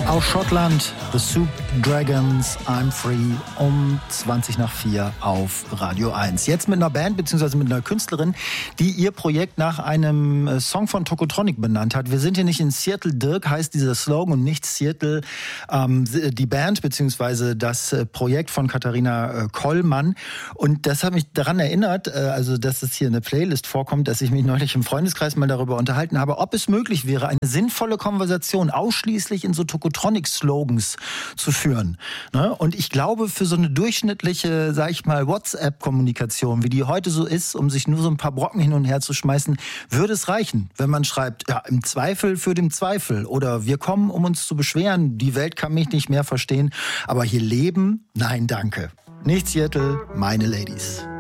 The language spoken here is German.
Aus Schottland, The Soup Dragons, I'm Free, um 4:20 auf Radio 1. Jetzt mit einer Band bzw. mit einer Künstlerin, die ihr Projekt nach einem Song von Tokotronic benannt hat. Wir sind hier nicht in Seattle, Dirk heißt dieser Slogan, und nicht Seattle. Die Band bzw. das Projekt von Katharina Kollmann. Und das hat mich daran erinnert, also dass es hier in der Playlist vorkommt, dass ich mich neulich im Freundeskreis mal darüber unterhalten habe, ob es möglich wäre, eine sinnvolle Konversation ausschließlich in so Tokotronic-Slogans zu führen. Ne? Und ich glaube, für so eine durchschnittliche, sag ich mal, WhatsApp-Kommunikation, wie die heute so ist, um sich nur so ein paar Brocken hin und her zu schmeißen, würde es reichen, wenn man schreibt, ja, im Zweifel für den Zweifel. Oder wir kommen, um uns zu beschweren, die Welt kann mich nicht mehr verstehen, aber hier leben, nein, danke. Nicht Seattle, meine Ladies.